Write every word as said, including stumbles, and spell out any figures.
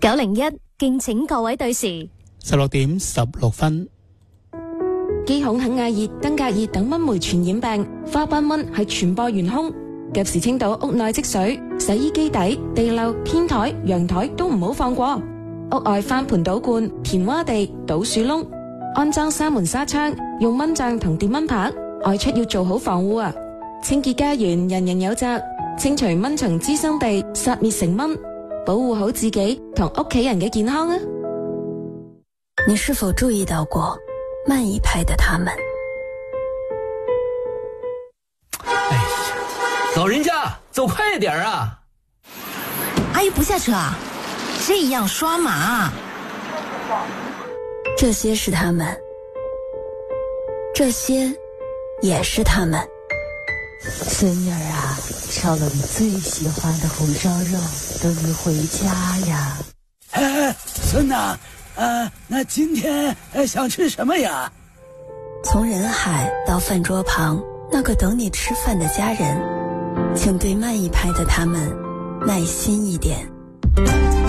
九零一敬請各位對時。 十六點十六分。 肌孔肯亞熱、登革熱等蚊媒傳染病，花斑蚊係傳播元兇。及時清倒屋內積水，洗衣機底、地漏、天台、陽台都唔好放過。屋外翻盆倒罐、填窪地、倒樹窿，安裝紗門紗窗，用蚊帳同電蚊拍。外出要做好防護啊！清潔家園，人人有責。清除蚊蟲滋生地，殺滅成蚊，保護好自己同屋企人嘅健康啊！ 你是否注意到過慢一拍的他們？ 哎呀，老人家走快點啊！ 阿姨不下車啊？這樣刷馬。 這些是他們，這些也是他們。 孫女兒啊，燒了你最喜歡的紅燒肉，等你回家呀。 哎，孫吶，呃，那今天想吃什麼呀？ 從人海到飯桌旁，那個等你吃飯的家人，請對慢一拍的他們耐心一點。